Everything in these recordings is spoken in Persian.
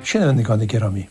شنوندگان گرامی،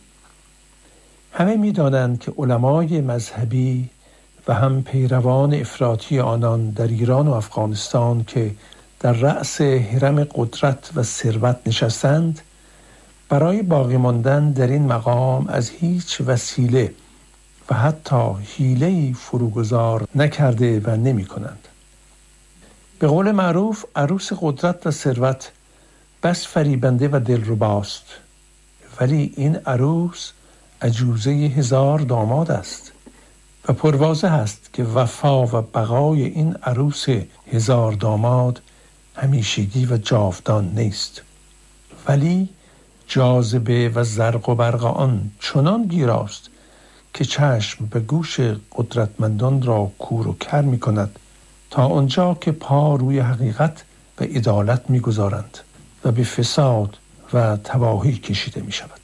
همه می‌دانند که علمای مذهبی و هم پیروان افراطی آنان در ایران و افغانستان که در رأس هرم قدرت و ثروت نشستند، برای باقی ماندن در این مقام از هیچ وسیله و حتی حیله‌ای فروگذار نکرده و نمی‌کنند. به قول معروف عروس قدرت و ثروت بس فریبنده و دلرباست، ولی این عروس عجوزه 1000 داماد است و پرواضح است که وفا و بقای این عروس 1000 داماد همیشگی و جاودان نیست، ولی جاذبه و زرق و برق آن چنان گیراست که چشم به گوش قدرتمندان را کور و کر می کند تا آنجا که پا روی حقیقت و عدالت می گذارند و به فساد و تباهی کشیده می شود.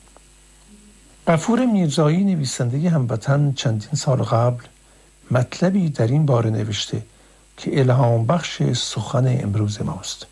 غفور میرزایی نویسنده هموطن چندین سال قبل مطلبی در این باره نوشته که الهام بخش سخن امروز ماست.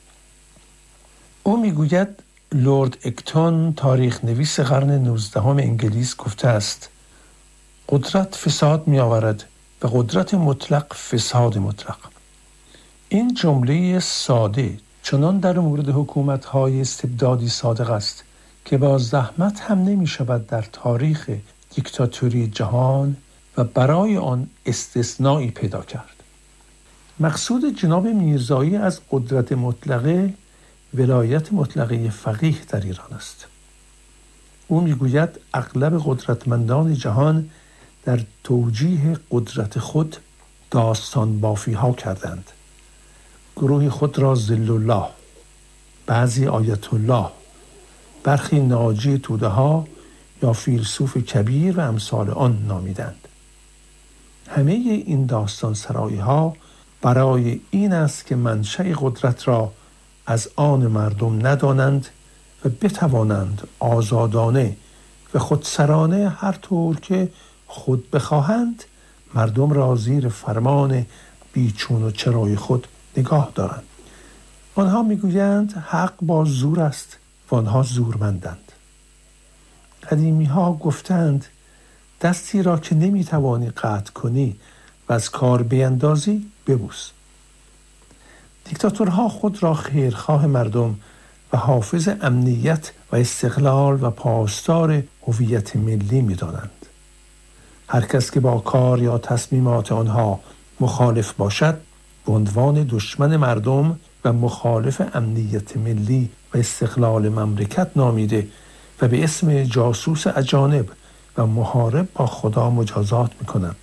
او میگوید لورد اکتون تاریخ نویس قرن 19 انگلیس گفته است: قدرت فساد می آورد و قدرت مطلق فساد مطلق. این جمله ساده چنان در مورد حکومت‌های استبدادی صادق است که با زحمت هم نمی شود در تاریخ دیکتاتوری جهان و برای آن استثنایی پیدا کرد. مقصود جناب میرزایی از قدرت مطلقه ولایت مطلقه فقیه در ایران است. او میگوید اغلب قدرتمندان جهان در توجیه قدرت خود داستان بافی ها کردند. گروه خود را ذل الله، بعضی آیت الله، برخی ناجی توده ها یا فیلسوف کبیر و امثال آن نامیدند. همه این داستان سرایی ها برای این است که منشأ قدرت را از آن مردم ندانند و بتوانند آزادانه و خودسرانه هر طور که خود بخواهند مردم را زیر فرمان بیچون و چرای خود نگاه دارند. آنها میگویند حق با زور است و آنها زورمندند. قدیمی ها گفتند دستی را که نمیتوانی قطع کنی و از کار بیندازی ببوس. دیکتاتورها خود را خیرخواه مردم و حافظ امنیت و استقلال و پاسدار هویت ملی می‌دانند. هر کس که با کار یا تصمیمات آنها مخالف باشد به عنوان دشمن مردم و مخالف امنیت ملی و استقلال مملکت نامیده و به اسم جاسوس اجانب و محارب با خدا مجازات می‌کنند.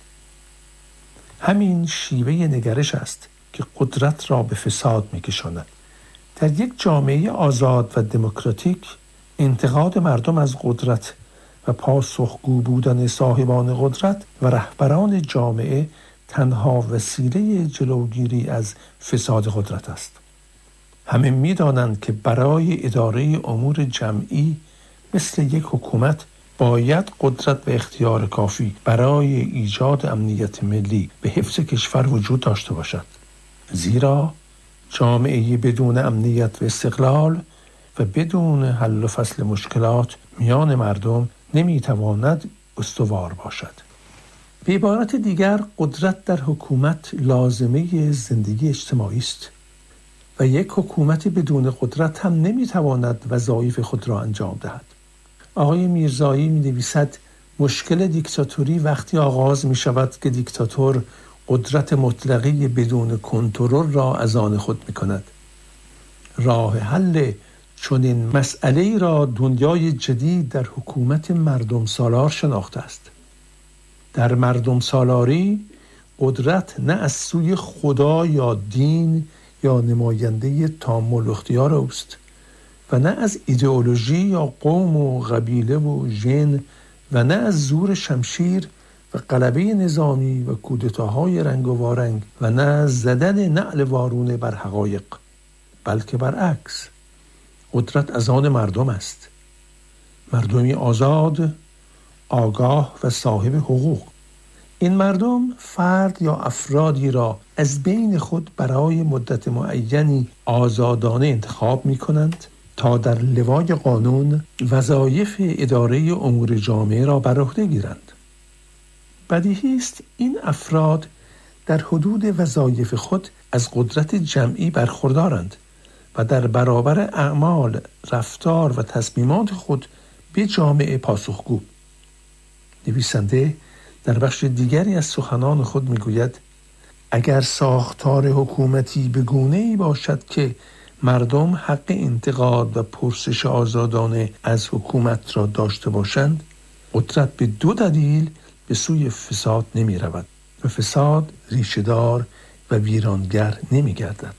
همین شیوه نگرش است که قدرت را به فساد می‌کشاند. در یک جامعه آزاد و دموکراتیک انتقاد مردم از قدرت و پاسخگو بودن صاحبان قدرت و رهبران جامعه تنها وسیله جلوگیری از فساد قدرت است. همه می‌دانند که برای اداره امور جمعی مثل یک حکومت باید قدرت و اختیار کافی برای ایجاد امنیت ملی به حفظ کشور وجود داشته باشد. زیرا جامعه بدون امنیت و استقلال و بدون حل و فصل مشکلات میان مردم نمیتواند استوار باشد. به عبارت دیگر قدرت در حکومت لازمه زندگی اجتماعی است و یک حکومت بدون قدرت هم نمیتواند وظایف خود را انجام دهد. آقای میرزایی می‌نویسد مشکل دیکتاتوری وقتی آغاز می‌شود که دیکتاتور قدرت مطلقه بدون کنترل را از آن خود می‌کند. راه حل چنین مسئله‌ای را دنیای جدید در حکومت مردم سالار شناخته است. در مردم سالاری قدرت نه از سوی خدا یا دین یا نماینده تام الاختیار اوست و نه از ایدئولوژی یا قوم و قبیله و ژن و نه از زور شمشیر و غلبه نظامی و کودتاهای رنگ و وارنگ و نه از زدن نعل وارونه بر حقایق، بلکه برعکس قدرت از آن مردم است. مردمی آزاد، آگاه و صاحب حقوق. این مردم فرد یا افرادی را از بین خود برای مدت معینی آزادانه انتخاب می کنند تا در لوای قانون وظایف اداره امور جامعه را بر عهده گیرند. بدیهی است این افراد در حدود وظایف خود از قدرت جمعی برخوردارند و در برابر اعمال، رفتار و تصمیمات خود به جامعه پاسخگو. نویسنده در بخش دیگری از سخنان خود میگوید اگر ساختار حکومتی به گونه‌ای باشد که مردم حق انتقاد و پرسش آزادانه از حکومت را داشته باشند، قدرت به دو دلیل به سوی فساد نمی رود و فساد ریشه‌دار و ویرانگر نمی گردد.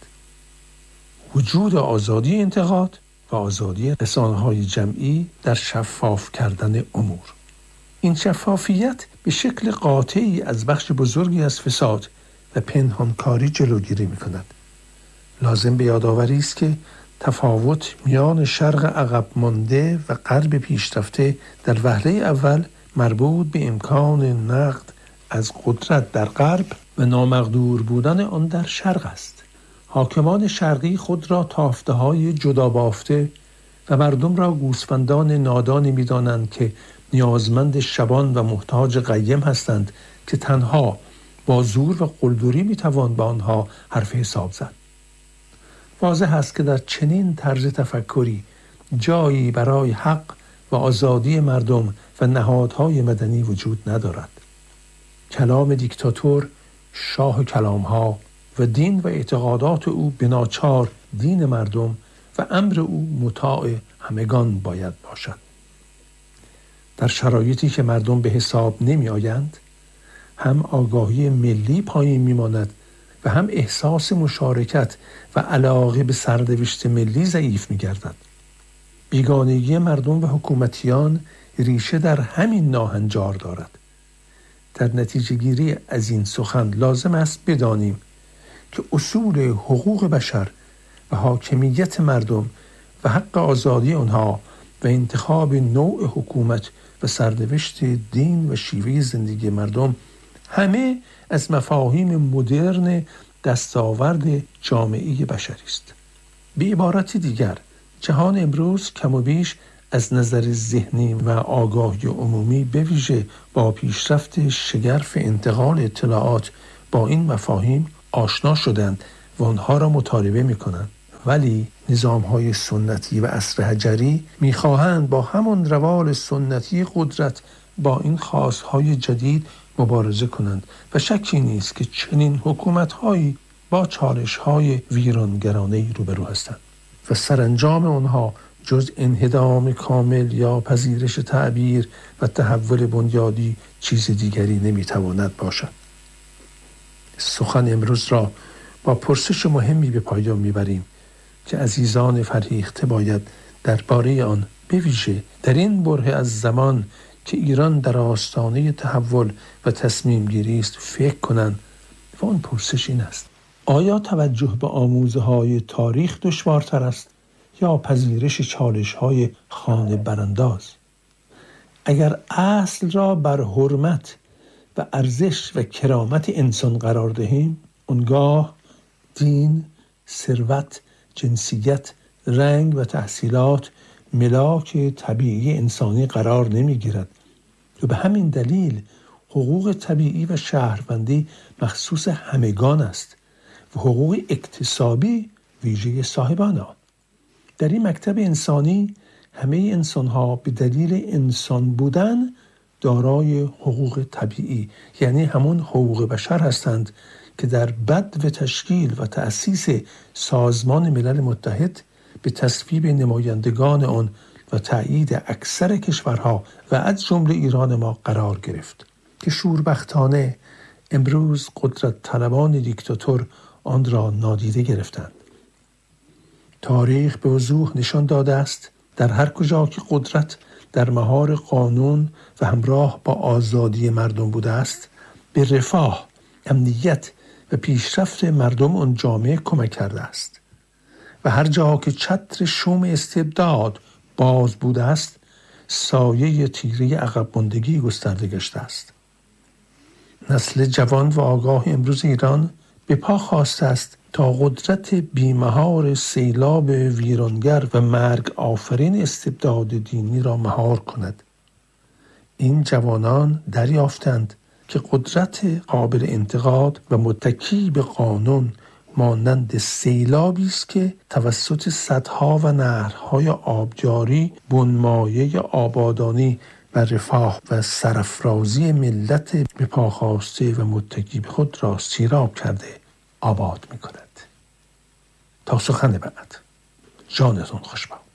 وجود آزادی انتقاد و آزادی رسانه‌های جمعی در شفاف کردن امور. این شفافیت به شکل قاطعی از بخش بزرگی از فساد و پنهانکاری جلوگیری می‌کند. لازم به یادآوری است که تفاوت میان شرق عقب مانده و غرب پیشرفته در وهله اول مربوط به امکان نقد از قدرت در غرب و نامقدور بودن آن در شرق است. حاکمان شرقی خود را تافته‌های جدا بافته و مردم را گوسفندان نادانی می‌دانند که نیازمند شبان و محتاج قیم هستند که تنها با زور و قلدری می‌توان به آنها حرف حساب زد. واضح است که در چنین طرز تفکری جایی برای حق و آزادی مردم و نهادهای مدنی وجود ندارد. کلام دیکتاتور شاه کلام‌ها و دین و اعتقادات او بناچار دین مردم و امر او مطاع همگان باید باشد. در شرایطی که مردم به حساب نمی آیند، هم آگاهی ملی پایین می ماند و هم احساس مشارکت و علاقه به سرنوشت ملی ضعیف می گردد. بیگانگی مردم و حکومتیان ریشه در همین ناهنجار دارد. در نتیجه گیری از این سخن لازم است بدانیم که اصول حقوق بشر و حاکمیت مردم و حق آزادی آنها و انتخاب نوع حکومت و سرنوشت دین و شیوه زندگی مردم همه از مفاهیم مدرن دستاورد جامعه بشری است. به عبارت دیگر، جهان امروز کم و بیش از نظر ذهنی و آگاهی عمومی به ویژه با پیشرفت شگرف انتقال اطلاعات با این مفاهیم آشنا شدند و آنها را مطالبه می‌کنند. ولی نظام‌های سنتی و عصر حجری می‌خواهند با همان روال سنتی قدرت با این خواست‌های جدید مبارزه کنند و شکی نیست که چنین حکومت‌هایی با چالش‌های ویرانگرانه‌ای روبرو هستند و سرانجام آنها جز انهدام کامل یا پذیرش تعبیر و تحول بنیادی چیز دیگری نمی‌تواند باشد. سخن امروز را با پرسش مهمی به پایان می‌بریم که عزیزان فرهیخته باید درباره آن به ویژه در این بره از زمان که ایران در آستانه تحول و تصمیم گیری است فکر کنند و آن پرسش این است: آیا توجه به آموزه‌های تاریخ دشوارتر است یا پذیرش چالش‌های خانه برانداز؟ اگر اصل را بر حرمت و ارزش و کرامت انسان قرار دهیم، آنگاه دین، ثروت، جنسیت، رنگ و تحصیلات ملاک طبیعی انسانی قرار نمی‌گیرد و به همین دلیل حقوق طبیعی و شهروندی مخصوص همگان است و حقوق اکتسابی ویژه صاحبان آن. در این مکتب انسانی همه انسان‌ها به دلیل انسان بودن دارای حقوق طبیعی، یعنی همون حقوق بشر هستند که در بدو تشکیل و تأسیس سازمان ملل متحد به تصویب نمایندگان آن و تأیید اکثر کشورها و از جمله ایران ما قرار گرفت که شوربختانه امروز قدرت طلبان دیکتاتور آن را نادیده گرفتند. تاریخ به وضوح نشان داده است در هر کجا که قدرت در مهار قانون و همراه با آزادی مردم بوده است، به رفاه، امنیت و پیشرفت مردم آن جامعه کمک کرده است و هر جا که چتر شوم استبداد باز بوده است، سایه تیره عقب ماندگی گسترده گشته است. نسل جوان و آگاه امروز ایران به پا خواسته است تا قدرت بیمهار سیلاب ویرانگر و مرگ آفرین استبداد دینی را مهار کند. این جوانان دریافتند که قدرت قابل انتقاد و متکی به قانون مانند سیلابی است که توسط سدها و نهرهای آبجاری بنمایه آبادانی و رفاه و سرافرازی ملت به پا خواسته و متکی به خود را سیراب کرده آباد می کند. تا سخن بعد، جانتون خوشبخت.